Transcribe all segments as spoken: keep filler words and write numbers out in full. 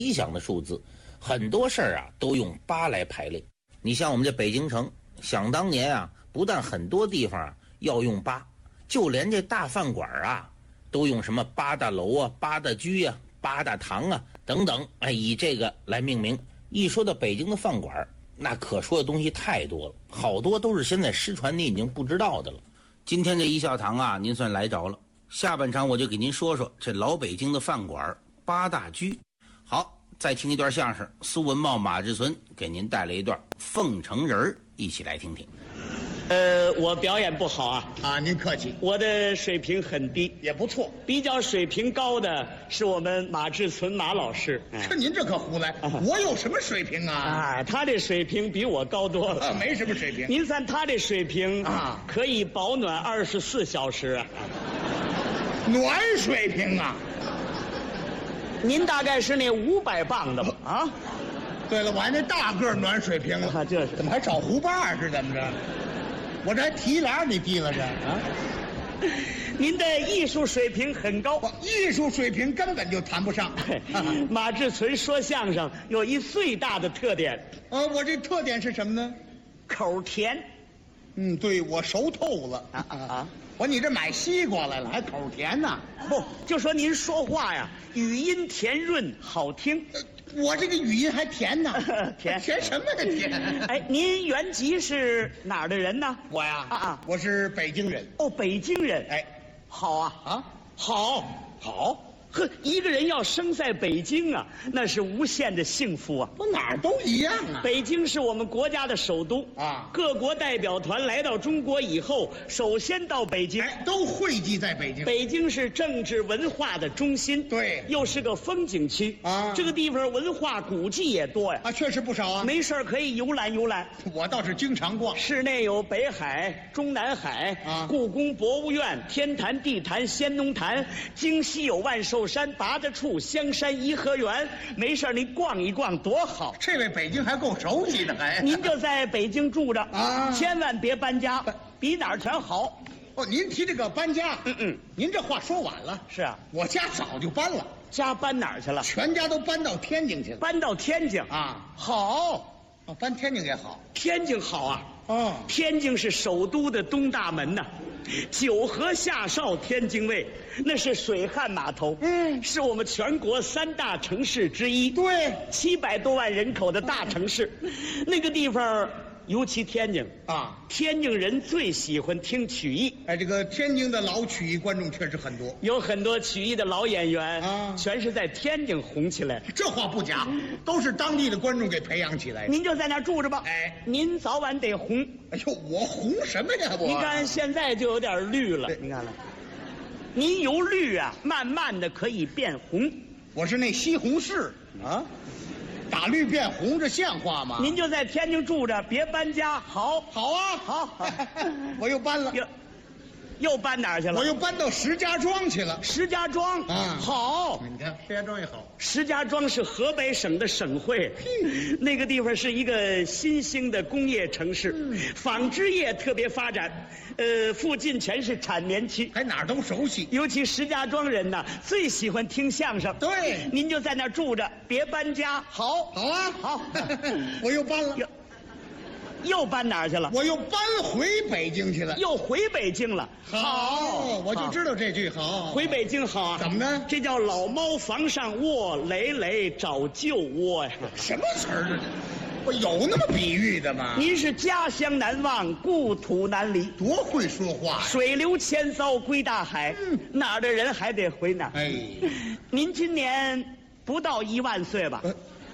吉祥的数字，很多事儿啊都用八来排列。你像我们这北京城，想当年啊，不但很多地方啊要用八，就连这大饭馆啊都用什么八大楼啊、八大居啊、八大堂啊等等，哎，以这个来命名。一说到北京的饭馆，那可说的东西太多了，好多都是现在失传你已经不知道的了。今天这一笑堂啊，您算来着了。下半场我就给您说说这老北京的饭馆八大居。好，再听一段相声，苏文茂、马志存给您带来一段凤城人，一起来听听。 呃，我表演不好啊。 啊，您客气， 我的水平很低， 也不错。 比较水平高的是我们马志存马老师。 这您这可胡来，我有什么水平啊？ 啊，他这水平比我高多了。 啊，没什么水平。 您看他这水平啊， 可以保暖二十四小时啊。 暖水平啊！ 您大概是那五百磅的吧？啊， 对了，我还那大个暖水平了。 啊，这是怎么还找胡把是怎么着？我这还提篮你提了这啊？ 您的艺术水平很高， 艺术水平根本就谈不上。 马志存说相声有一最大的特点， 呃，我这特点是什么呢？ 口甜。 嗯，对，我熟透了啊啊啊！ 我你这买西瓜来了，还口甜呢？ 不，就说您说话呀，语音甜润好听。 呃我这个语音还甜呢， 甜甜什么呀甜？ 哎，您原籍是哪儿的人呢？ 我呀， 啊啊， 我是北京人。 哦，北京人。 哎， 好啊啊， 好， 好。 呵，一个人要生在北京啊，那是无限的幸福啊！ 不哪儿都一样啊。 北京是我们国家的首都啊， 各国代表团来到中国以后，首先到北京， 哎，都汇集在北京。 北京是政治文化的中心， 对， 又是个风景区啊。 这个地方文化古迹也多呀， 啊，确实不少啊。 没事可以游览游览。 我倒是经常逛。 市内有北海、中南海啊， 故宫博物院、天坛、地坛、仙农坛，京西有万寿山、八大处、香山颐和园。没事您逛一逛多好。 这位北京还够熟悉的，还。 您就在北京住着啊， 千万别搬家，比哪儿全好。 哦，您提这个搬家， 嗯嗯， 您这话说晚了。 是啊， 我家早就搬了。 家搬哪儿去了？ 全家都搬到天津去了。 搬到天津啊？ 好， 哦，搬天津也好。 天津好啊。 哦， 天津是首都的东大门呐、啊，九河下哨天津卫，那是水旱码头， 嗯， 是我们全国三大城市之一， 对， 七百多万人口的大城市，那个地方。尤其天津啊， 天津人最喜欢听曲艺。 哎，这个天津的老曲艺观众确实很多， 有很多曲艺的老演员啊， 全是在天津红起来。 这话不假，都是当地的观众给培养起来的。 您就在那儿住着吧， 哎， 您早晚得红。 哎呦，我红什么呀我？ 你看现在就有点绿了，你看了，您由绿啊，慢慢的可以变红。 我是那西红柿啊。打绿变红，这像话吗？ 您就在天津住着，别搬家。好， 好啊， 好。 我又搬了， 又又搬哪儿去了？ 我又搬到石家庄去了。 石家庄啊， 好。 你看石家庄也好。 石家庄是河北省的省会，那个地方是一个新兴的工业城市，嗯、纺织业特别发展。呃，附近全是产棉区， 还哪儿都熟悉。 尤其石家庄人呢，最喜欢听相声。 对， 您就在那儿住着，别搬家。好， 好啊， 好。 我又搬了， 又又搬哪儿去了？ 我又搬回北京去了， 又回北京了。 好，我就知道这句好。 回北京好啊？ 怎么呢？ 这叫老猫房上卧，累累找旧窝呀。 什么词儿？我有那么比喻的吗？ 您是家乡难忘，故土难离， 多会说话呀！ 水流千遭归大海，嗯、哪儿的人还得回哪儿。 哎， 您今年不到一万岁吧？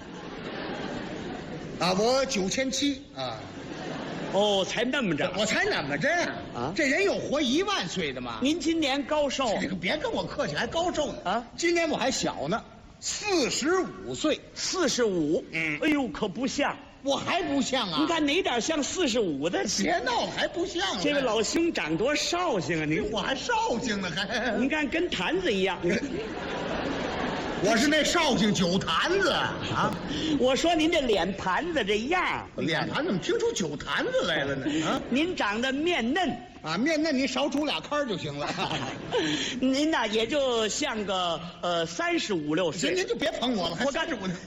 啊，我九千七啊。 哦，才那么着， 我才那么着啊！这人有活一万岁的吗？ 您今年高寿？ 这个别跟我客气，还高寿呢啊！ 今年我还小呢，四十五岁， 四十五。 嗯， 哎呦，可不像， 我还不像啊！ 你看哪点像四十五的？ 别闹，还不像。 这位老兄长多绍兴啊！您我还绍兴呢，还您看跟坛子一样。 我是那绍兴酒坛子啊， 我说您这脸盘子这样， 脸盘怎么听出酒坛子来了呢？啊您长得面嫩， 啊，面那你少煮俩糠就行了。 您呐也就像个呃三十五六岁。 行，您就别捧我了，还我告三十五呢。